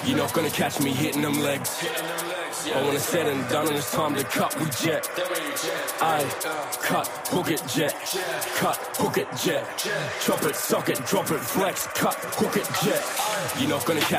You're not gonna catch me hitting them legs. But when it's said and done and it's time to cut, we jet. I cut, hook it, jet. Cut, hook it, jet. Chop it, sock it, drop it, flex. Cut, hook it, jet. You're not gonna catch